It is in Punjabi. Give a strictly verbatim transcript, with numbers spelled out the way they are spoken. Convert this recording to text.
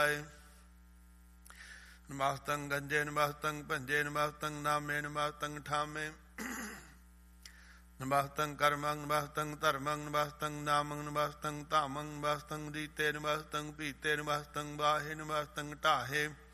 ਨਮਸਤੰ ਗੰਜੇ ਨਮਸਤੰ ਭੰਜੇ ਨਮਸਤੰ ਨਾਮੇ ਨਮਸਤੰ ਠਾਮੇ ਨਮਸਤੰ ਕਰਮੰ ਨਮਸਤੰ ਧਰਮੰ ਨਮਸਤੰ ਨਾਮੰ ਨਮਸਤੰ ਧਾਮੰ ਨਮਸਤੰ ਜੀਤੇ ਨਮਸਤੰ ਪੀਤੇ ਨਮਸਤੰ ਬਾਹੇ ਨਮਸਤੰ ਢਾਹੇ